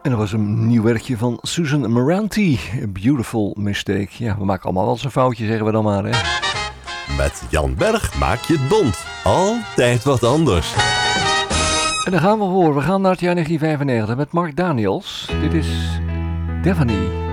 En dat was een nieuw werkje van Susan Moranti. A Beautiful Mistake. Ja, we maken allemaal wel eens een foutje, zeggen we dan maar, hè. Met Jan Berg maak je het bond. Altijd wat anders. En daar gaan we voor. We gaan naar het jaar 1995 met Mark Daniels. Dit is Devani.